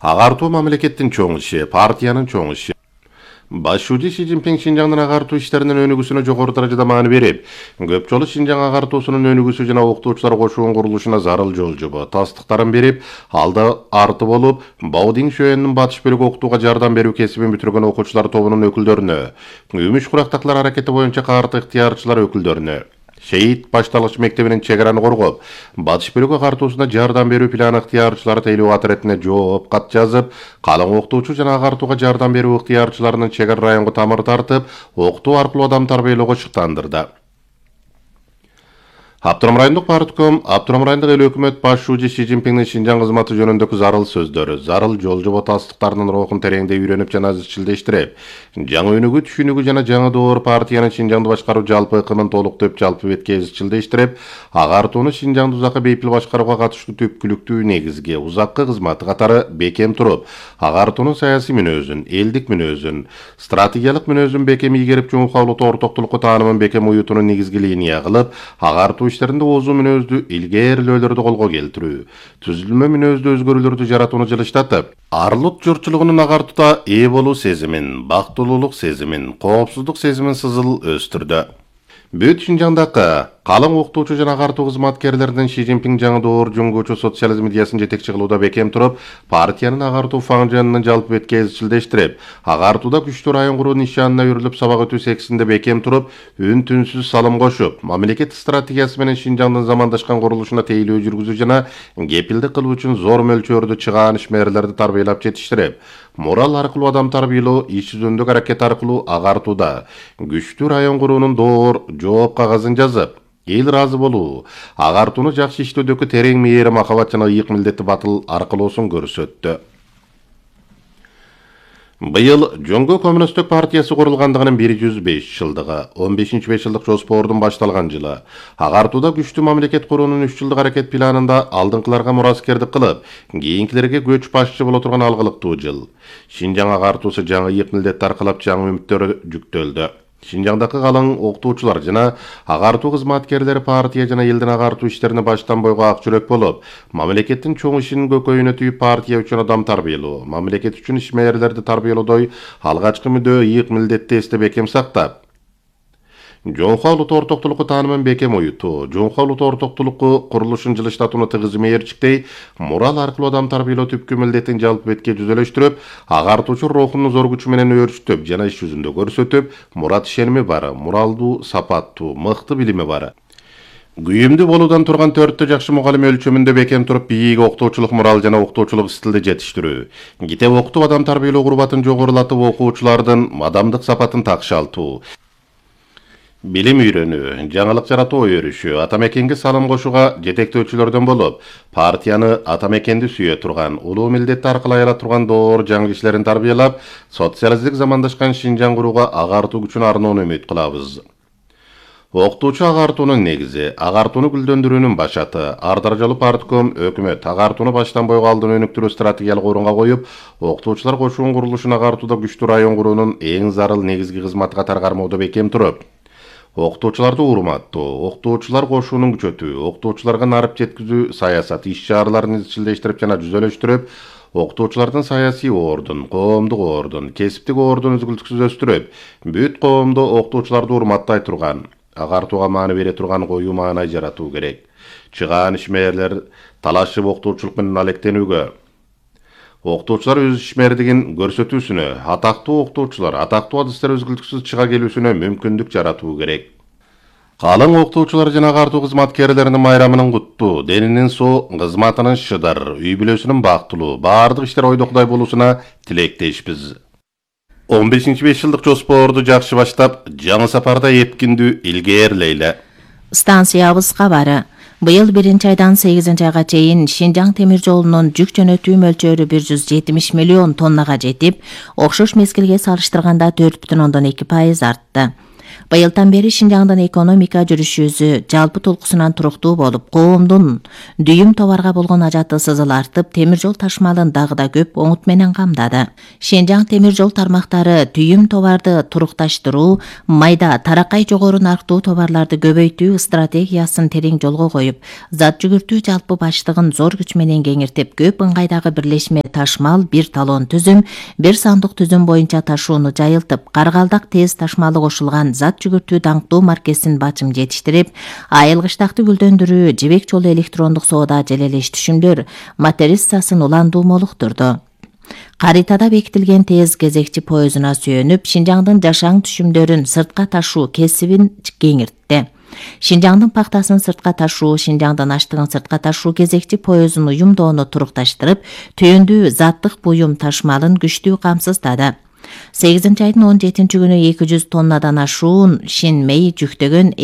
Агартуу мамлекеттин чоң иши, партиянын чоң иши. Башчы Си Цзиньпин Шинжаңдын агартуу иштеринин өнүгүүсүнө жогору даражада маани берип, көп жолу Шинжаң агартуусунун өнүгүүсү жана окутуучулар кошуунун курулушуна зарыл жол жобо тастыктарын берип, алда арты болуп, Баодин шөөнүнүн батыш бөлүгү окутууга жардам берүү кесибин бүтүргөн окуучулар тобунун өкүлдөрүнө, Үмүш курактаклар аракети боюнча карты ыктыярчылар өкүлдөрүнө, Шейит башталгыч мектебинин чегараны коргоп, батыш бөлүгү агартуусуна жардам берүү планы ыктыярчылары тейлөө атыретине жооп кат жазып, калың окутуучу жана агартууга жардам берүү ыктыярчыларынын чегара районго тамыр тартып, окутуу аркылуу адам тарбиялоого шыктандырды. Аптырам райондук партком, Аптырам райондук эл өкмөт башчы Си Цзиньпиндин Шинжаң кызматы жөнүндөгү зарыл сөздөрү, зарыл жол жобо тастыктарынын рухун тереңдей үйрөнүп жана изчилдештирип, жаңы өнүгүү түшүнүгү жана жаңы доор партиянын Шинжаңды башкаруу жалпы ыкымын толуктоп жалпы бетке изчилдештирип, агартууну Шинжаңды узакка бейпил башкарууга катыштуу түпкүлүктүү негизги, узаккы кызматы катары бекем туруп, агартуунун саясий мүнөзүн, элдик мүнөзүн, стратегиялык мүнөзүн бекем ийгерип, жумукалуу ортоктулукку таанымын бекем уютууну негизги линия кылып, агартуу иштеринде озу мүнөздүү илгээрлөөлөрдү колго келтирүү, түзүлмө мүнөздүү өзгөрүүлөрдү жаратууну жылыштатып, арлык журтчулугунун агартууда ээ болуу сезимин, бактылуулук сезимин, коопсуздук сезимин сызыл өстүрдү. Бүт Шинжаңдагы калың окутуучу жана агартуу кызматкерлердин Си Цзиньпин жаңы доор жуңгуучу социализм идеясын жетекчи кылууда бекем туруп, партиянын агартуу фаңжанын жалпы бетке изчилдештирип, агартууда күчтүү район куруу нишанына үрүлүп сабак өтүү сексинде бекем туруп, үн түнсүз салым кошуп, мамлекет стратегиясы менен Шинжаңдын замандашкан курулушуна тейлөө жүргүзүү жана кепилдик кылуу үчүн зор мөлчөрдө чыгаан ишмерлерди тарбиялап жетиштирип, морал аркылуу адам тарбиялоо, иш жүзүндөгү аракет аркылуу агартууда күчтүү район куруунун доор жооп кагазын жазып, эл ыраазы болуу, агартууну жакшы иштөөдөгү терең мээри махабат жана ыйык милдети батыл аркылоосун көрсөттү. Быйыл Жоңго Коммунисттик партиясы курулгандыгынын 105 жылдыгы, 15-5 жылдык жоспордун башталган жылы, агартууда күчтүү мамлекет куруунун 3 жылдык аракет планында алдыңкыларга мураскердик кылып, кийинкилерге көч башчы боло турган алгылыктуу жыл. Шинжаң агартуусу жаңы ыйык милдет аркылап жаңы үмүттөр жүктөлдү. Шинжаңдагы калың окутуучулар жана агартуу кызматкерлери партия жана элдин агартуу иштерине баштан бойго ак жүрөк болуп, мамлекеттин чоң ишинин көкөйүнө түйүп партия үчүн адам тарбиялоо, мамлекет үчүн ишмерлерди тарбиялоодой алгачкы мүдөө ыйык милдетти эсте бекем сактап, жоңхо улут ортоктулукку таанымын бекем уютуу, жоңхо улут ортоктулукку курулушун жылыштатууну тыгыз мээрчиктей, мурал аркылуу адам тарбиялоо түпкү милдетин жалпы бетке жүзөлөштүрүп, агартуучу рухунун зор күчү менен өөрчүтүп жана иш жүзүндө көрсөтүп, мурат ишеними бар, муралдуу, сапаттуу, мыкты билими бар. Күйүмдүү болуудан турган 4 жакшы мугалим өлчөмүндө бекем туруп, бийик окутуучулук мурал жана окутуучулук стилди жетиштирүү. Китеп окутуп адам тарбиялоо курбатын жогорулатып, окуучулардын адамдык сапатын такшалтуу. Билим үйрөнүү, жаңылык жаратуу өрүшү, атамекенге салым кошууга жетектөөчүлөрдөн болуп, партияны атамекенди сүйө турган, улуу милдетти аркылай ала турган доор жаңы кишилерин тарбиялап, социалисттик замандашкан Шинжаң курууга агартуу күчүн арноону үмүт кылабыз. Окутуучу агартуунун негизи, агартууну гүлдөндүрүүнүн башаты, ар даражалуу партком өкмөт агартууну баштан бойго алдын өнүктүрүү стратегиялык орунга коюп, окутуучулар кошуунун курулушун агартууда күчтүү район куруунун эң зарыл негизги кызматы катары кармоодо бекем туруп, окутуучуларды урматтоо, окутуучулар кошуунун күчөтүү, окутуучуларга нарып жеткизүү саясат иш-чараларын изчилдештирип жана жүзөлөштүрүп, окутуучулардын саясий ордун, коомдук ордун, кесиптик ордун үзгүлтүксүз өстүрүп, бүт коомдо окутуучуларды урматтай турган, агартууга маани бере турган коюу маанай жаратуу керек. Чыгаан ишмерлер талашып окутуучулук менен алектенүүгө, окутуучулар өз ишмердигин көрсөтүүсүнө, атактуу окутуучулар, атактуу адыстар өзгүлтүксүз чыга келүүсүнө мүмкүндүк жаратуу керек. Калың окутуучулар жана агартуу кызматкерлеринин майрамынын куттуу, денинин соо, кызматынын шыдар, үй бүлөсүнүн бактылуу, баардык иштер ойдокудай болуусуна тилектешпиз. 15-5 жылдык жоспорду жакшы баштап, жаңы сапарда эпкиндүү илгээрлейле. Станциябыз кабары. Быйыл 1-айдан 8-айга чейин Шинжаң темир жолунун жүк жөнөтүү мөлчөрү 170 миллион тоннага жетип, окшош мезгилге салыштырганда 4,2% артты. Быйылдан бери Шинжаңдын экономика жүрүшүзү жалпы толкусунан туруктуу болуп, коомдун дүйүм товарга болгон ажаты сызыл артып, темир жол ташмалын дагы да көп оңут менен камдады. Шинжаң темир жол тармактары дүйүм товарды турукташтыруу, майда таракай жогору нарктуу товарларды көбөйтүү стратегиясын терең жолго коюп, зат жүгүртүү жалпы баштыгын зор күч менен кеңиртип, көп ыңгайдагы бирлешме ташмал, бир талон түзүм, бир сандык түзүм боюнча ташууну жайылтып, Каргалдак тез ташмалы кошулган зат жүгүртүү даңктуу маркесин бачым жетиштирип, айылгычтакты гүлдөндүрүү, жибек жолу электрондук соода желелеш түшүмдөр материссасын уландуу молуктурду. Каритада бекитилген тез кезекчи поездуна сүйөнүп, Шинжаңдын жашаң түшүмдөрүн сыртка ташуу кесибин кеңиртти. Шинжаңдын пактасын сыртка ташуу, Шинжаңдын аштыгын сыртка ташуу кезекчи поездун уюмдоону турукташтырып, түйүндүү заттык буюм ташмалын күчтүү камсыздады. 8-айдын 17-күнү 200 тоннадан ашуун Шинмей жүктөгөн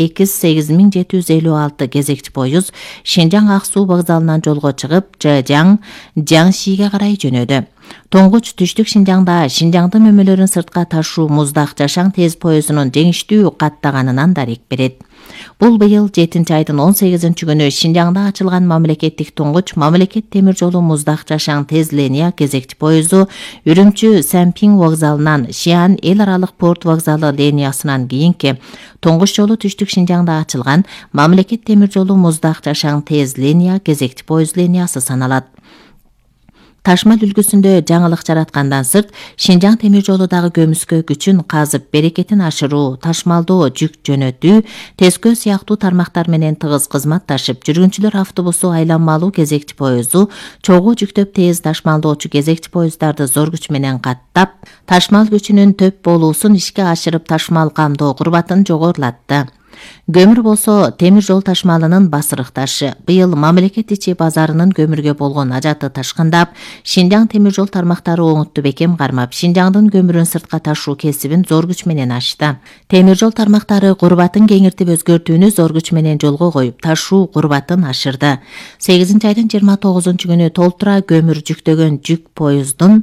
8756 кезекчи поезд Шинжаң Ак Суу вокзалынан жолго чыгып, Жэжяң, Жаңшиге карай жөнөдү. Тоңгуч түштүк Шинжаңда Шинжаңдын мөмөлөрүн сыртка ташуу муздак жашаң тез поездунун жеңиштүү каттаганынан дарек берет. Бул быйыл 7-айдын 18-күнү Шинжаңда ачылган мамлекеттик туңгуч мамлекет темир жолу муздак жашаң тез линия кезекчи поезду Үрүмчү Сәмпиң вокзалынан Шиан эл аралык порт вокзалы линиясынан кийинки туңгуч жолу түштүк Шинжаңда ачылган мамлекет темир жолу муздак жашаң тез линия кезекчи поезд линиясы саналат. Ташмал үлгүсүндө жаңылык жараткандан сырт, Шинжаң темир жолудагы көмүскө күчүн казып, берекетин ашыруу, ташмалдоо, жүк жөнөтүү, тескөө сыяктуу тармактар менен тыгыз кызматташып, жүргүнчүлөр автобусу айланмалуу кезекчи поезду, чогуу жүктөп тез ташмалдоочу кезекчи поезддарды зор күч менен каттап, ташмал күчүнүн төп болуусун ишке ашырып, ташмал камдоо курбатын жогорулатты. Көмүр болсо темир жол ташмалынын басырык ташы. Быйыл мамлекет ичи базарынын көмүргө болгон ажаты ташкындап, Шинжаң темир жол тармактары оңутту бекем кармап, Шинжаңдын көмүрүн сыртка ташуу кесибин зор күч менен ачты. Темир жол тармактары курбатын кеңиртип өзгөртүүнү зор күч менен жолго коюп, ташуу курбатын ашырды. 8-айдын 29-күнү толтура көмүр жүктөгөн жүк поездун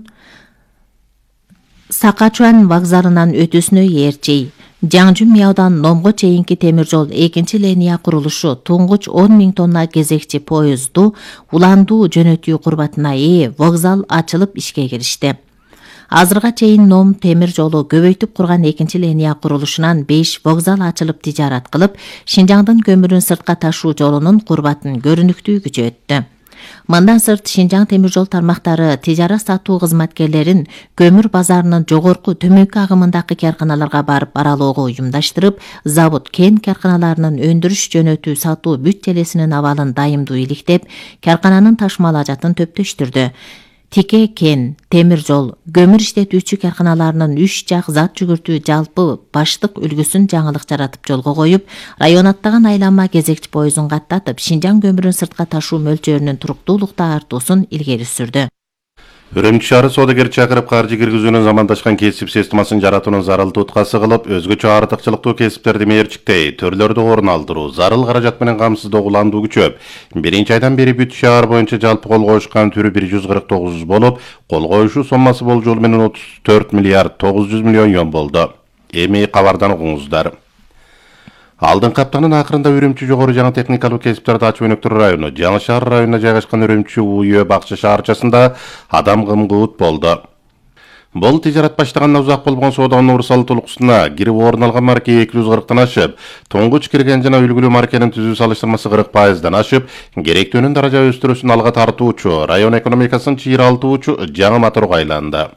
Сакачуан вокзалынан өтүүсүнө ээрчей. Жаңжүм Мияудан Номго чейинки темир жол 2 линия курулушу туңгуч 10 000 тонна кезекчи поезду уландуу жөнөтүү курбатына ээ вокзал ачылып ишке киришти. Азырга чейин Ном темир жолу көбөйтүп курган 2 линия курулушунан 5 вокзал ачылып тижарат кылып, Шинжаңдын көмүрүн сыртка ташуу жолунун курбатын көрүнүктүү күчөттү. Мындан сырт Шинжаң темир жол тармактары тижара сатуу кызматкерлерин көмүр базарынын жогорку төмөнкү агымындагы карканаларга барып аралоого уюмдаштырып, завод кен карканаларынын өндүрүш жөнөтүү сатуу бүт желесинин абалын дайымдуу иликтеп, каркананын ташмал ажатын төптөштүрдү. Тике кен, темир жол, көмүр иштетүүчү карканаларынын 3 жак зат жүгүртүү жалпы баштык үлгүсүн жаңылык жаратып жолго коюп, район аттаган айланма кезекчи поездун каттатып, Шинжаң көмүрүн сыртка ташуу мөлчөрүнүн туруктуулукта артуусун илгери сүрдү. Үрүмчү шаары соодагер чакырып каржы киргизүүнүн замандашкан кесип системасын жаратуунун зарыл туткасы кылып, өзгөчө артыкчылыктуу кесиптерди мээрчиктей, төрлөрдү орун алдыруу, зарыл каражат менен камсыздоо уландуу күчөп, 1-айдан бери бүт шаар боюнча жалпы кол коюшкан түрү 149 болуп, кол коюшу соммасы болжол менен 34 миллиард 900 миллион юан болду. Эми кабардан угуңуздар. Алдыңкы аптанын акырында Үрүмчү жогору жаңы техникалык кесиптерди ачуу өнөктөр району, Жаңы шаар районуна жайгашкан Үрүмчү УЮ бакчы шаарчасында адам кымгуут болду. Бул тижарат баштагандан узак болгон сооданын урсал толукусуна кирип орун алган марке 240-тан ашып, туңгуч кирген жана үлгүлүү маркенин түзүү салыштырмасы 40%дан ашып, керектүүнүн даража өстүрүүсүн алга тартуучу, район экономикасын чыйралтуучу жаңы моторго айланды.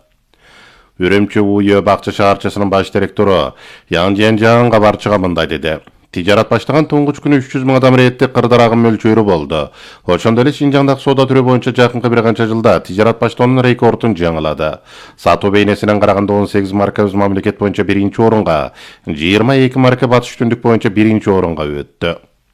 Үрүмчү УЮ бакчы шаарчасынын баш директору Ян Жен кабарчыга мындай деди. Тижарат баштаган туңгуч күнү 300 000 адам реттик кырдар агым мөлчөрү болду. Ошондой эле Шинжаңдагы соода түрү боюнча жакынкы бир канча жылда тижарат баштоонун рекордун жаңылады. Сатуу бейнесинен караганда 18 марка өз мамлекет боюнча 1-орунга, 22 марка батыш түндүк боюнча 1-орунга өттү.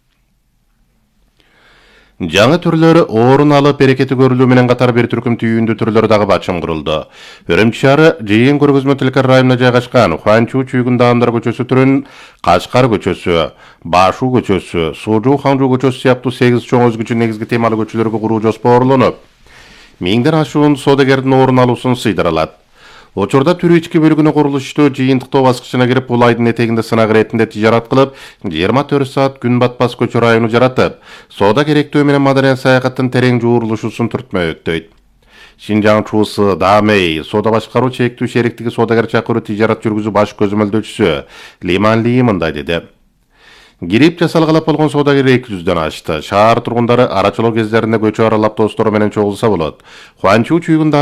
Жаңы түрлөрү орун алып берекети көрүлүү менен катар бир түркүм түйүндүү түрлөр дагы бачым курулду. Үрүмчү шаары жыйын көргөзмө тилкер районуна жайгашкан Хуанчу Чүйгүн даамдар көчөсү түрүн Качкар көчөсү, Башу көчөсү, Сужу Ханжу көчөсү сыяктуу 8 чоң өзгөчө негизги темалуу көчөлөргө куруу жоспарланып, 1000ден ашуун соодагердин орун алуусун сыйдыралат. Учурда түрү ички бөлүгүнө курулуштуу жыйынтыктоо баскычына кирип, бул айдын этегинде сынак иретинде тижарат кылып, 24 саат күн батпас көчө району жаратып, соода керектөө менен маданият саякаттын терең жуурулушуусун түртмөктөйт. Шинжаң чуысы Дамей соода башкаруу чектүү шериктиги соодагер чакыруу тижарат жүргүзүү баш көзөмөлдөөчүсү Лиман Ли мындай деди. Кирип жасалгалап болгон соодагер 200дөн ашты. Шаар тургундары арачылоо кездеринде көчө аралап достору менен чогулса болот. Хуанчу чүйгүндө